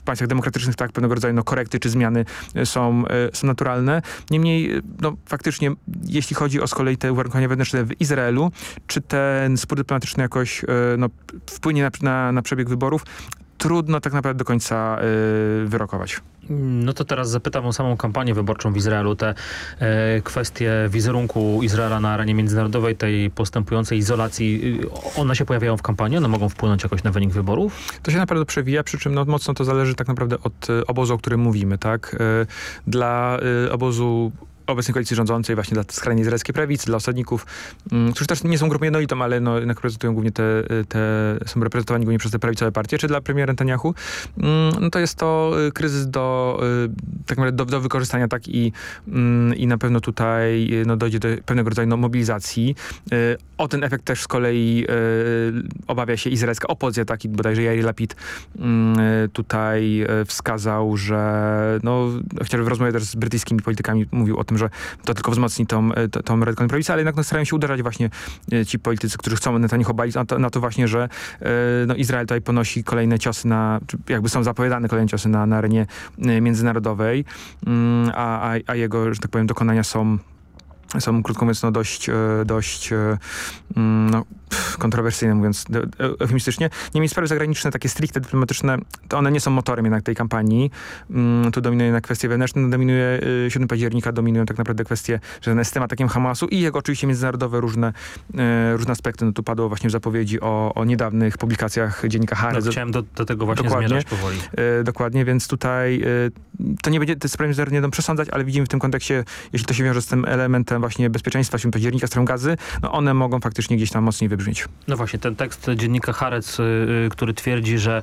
państwach demokratycznych tak pewnego rodzaju korekty czy zmiany są naturalne. Niemniej, faktycznie, jeśli chodzi o z kolei te uwarunkowania wewnętrzne w Izraelu, czy ten spór dyplomatyczny jakoś wpłynie na przebieg wyborów, trudno tak naprawdę do końca wyrokować. No to teraz zapytam o samą kampanię wyborczą w Izraelu. Te kwestie wizerunku Izraela na arenie międzynarodowej, tej postępującej izolacji, one się pojawiają w kampanii? One mogą wpłynąć jakoś na wynik wyborów? To się naprawdę przewija, przy czym mocno to zależy tak naprawdę od obozu, o którym mówimy, tak? Dla obozu obecnej koalicji rządzącej, właśnie dla skrajnie izraelskiej prawicy, dla osadników, którzy też nie są grupą jednolitą, ale jednak reprezentują głównie są reprezentowani głównie przez te prawicowe partie, czy dla premiera Netanyahu, to jest to kryzys tak naprawdę do wykorzystania, tak, i na pewno tutaj dojdzie do pewnego rodzaju mobilizacji. O ten efekt też z kolei obawia się izraelska opozycja, tak, i bodajże Yair Lapid tutaj wskazał, że chociażby w rozmowie też z brytyjskimi politykami mówił o tym, że to tylko wzmocni tą radykalną prawicę, ale jednak starają się uderzać właśnie ci politycy, którzy chcą Netanyahu obalić na to właśnie, że Izrael tutaj ponosi kolejne ciosy czy jakby są zapowiadane kolejne ciosy na arenie międzynarodowej, a jego, że tak powiem, dokonania są krótko mówiąc dość kontrowersyjne, mówiąc eufemistycznie. Niemniej sprawy zagraniczne, takie stricte dyplomatyczne, to one nie są motorem jednak tej kampanii. Tu dominuje jednak kwestie wewnętrzne, dominuje 7 października, dominują tak naprawdę kwestie związane z tematem Hamasu i jego oczywiście międzynarodowe różne aspekty. Tu padło właśnie w zapowiedzi o niedawnych publikacjach dziennika Haaretz. Chciałem do tego właśnie zmierzać powoli. Dokładnie, więc tutaj to nie będzie, te sprawy międzynarodowe nie będą przesądzać, ale widzimy w tym kontekście, jeśli to się wiąże z tym elementem właśnie bezpieczeństwa 7 października, strefą Gazy, one mogą faktycznie gdzieś tam mocniej wybrzmieć. No właśnie, ten tekst dziennika Haaretz, który twierdzi, że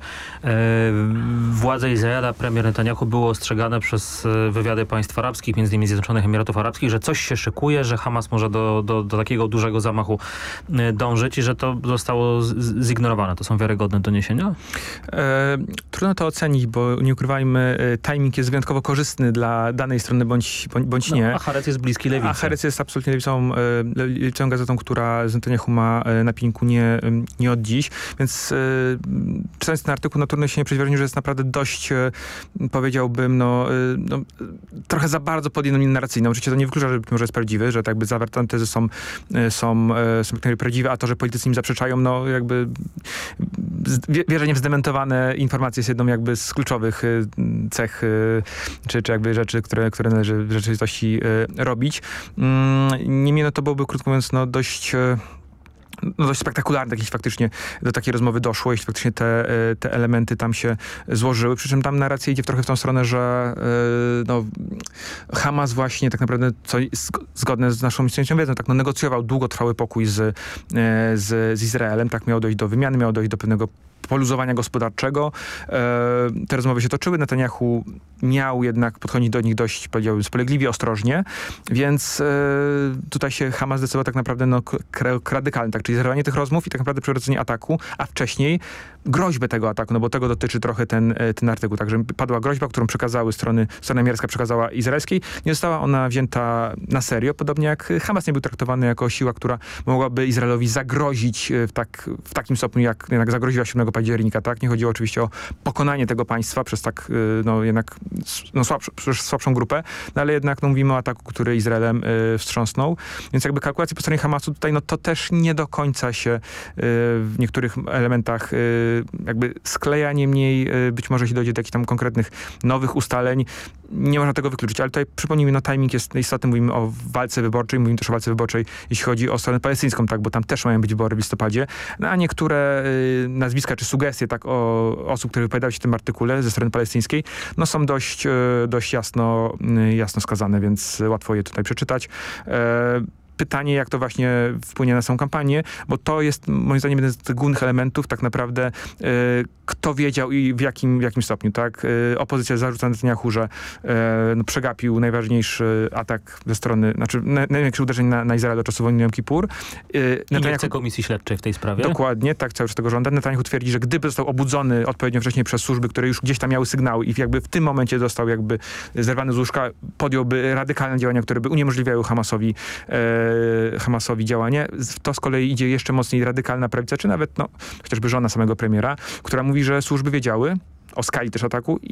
władze Izraela, premier Netanyahu było ostrzegane przez wywiady państw arabskich, między innymi Zjednoczonych Emiratów Arabskich, że coś się szykuje, że Hamas może do takiego dużego zamachu dążyć i że to zostało zignorowane. To są wiarygodne doniesienia? Trudno to ocenić, bo nie ukrywajmy, timing jest wyjątkowo korzystny dla danej strony bądź nie. A Haaretz jest bliski lewicy. A Haaretz jest absolutnie lewicową gazetą, która z Netanyahu ma na pilniku nie od dziś, więc czytając ten artykuł, trudno się nie przejść wrażenie, że jest naprawdę dość, powiedziałbym, trochę za bardzo pod jedną linią narracyjną. Oczywiście to nie wyklucza, że być może jest prawdziwy, że tak jakby zawarte tezy są prawdziwe, a to, że politycy im zaprzeczają, jakby wierzenie w zdementowane informacje jest jedną jakby z kluczowych cech, czy jakby rzeczy, które należy w rzeczywistości robić. Niemniej to byłoby, krótko mówiąc, dość spektakularne, jeśli faktycznie do takiej rozmowy doszło, jeśli faktycznie te elementy tam się złożyły. Przy czym tam narracja idzie trochę w tą stronę, że Hamas właśnie tak naprawdę, co zgodne z naszą istniejącą wiedzą, tak negocjował długotrwały pokój z Izraelem, tak miało dojść do wymiany, miało dojść do pewnego poluzowania gospodarczego. Te rozmowy się toczyły. Netanyahu miał jednak podchodzić do nich dość, powiedziałbym, spolegliwie, ostrożnie, więc tutaj się Hamas zdecydował tak naprawdę radykalnie, tak, czyli zerwanie tych rozmów i tak naprawdę przeprowadzenie ataku, a wcześniej groźbę tego ataku, bo tego dotyczy trochę ten artykuł. Także padła groźba, którą strona amerykańska przekazała izraelskiej. Nie została ona wzięta na serio, podobnie jak Hamas nie był traktowany jako siła, która mogłaby Izraelowi zagrozić w takim stopniu, jak jednak zagroziła 7 października. Tak? Nie chodziło oczywiście o pokonanie tego państwa przez jednak słabszą grupę, ale jednak mówimy o ataku, który Izraelem wstrząsnął. Więc jakby kalkulacje po stronie Hamasu tutaj, to też nie do końca się w niektórych elementach jakby skleja, niemniej być może jeśli dojdzie do jakichś tam konkretnych nowych ustaleń, nie można tego wykluczyć. Ale tutaj przypomnijmy, timing jest istotny. Mówimy o walce wyborczej, mówimy też o walce wyborczej, jeśli chodzi o stronę palestyńską, tak, bo tam też mają być wybory w listopadzie. A niektóre nazwiska czy sugestie tak o osób, które wypowiadały się w tym artykule ze strony palestyńskiej, są dość jasno skazane, więc łatwo je tutaj przeczytać. Pytanie, jak to właśnie wpłynie na samą kampanię, bo to jest moim zdaniem jeden z tych głównych elementów tak naprawdę, kto wiedział i w jakim stopniu, tak? Opozycja zarzuca Netanyahu, że przegapił najważniejszy atak ze strony, największe uderzenie na Izrael do czasu wojny Jom Kippur. I nie chce komisji śledczej w tej sprawie? Dokładnie, tak, cały czas tego żąda. Netanyahu twierdzi, że gdyby został obudzony odpowiednio wcześniej przez służby, które już gdzieś tam miały sygnały i jakby w tym momencie został jakby zerwany z łóżka, podjąłby radykalne działania, które by uniemożliwiały Hamasowi działanie. To z kolei idzie jeszcze mocniej radykalna prawica, czy nawet chociażby żona samego premiera, która mówi, że służby wiedziały o skali też ataku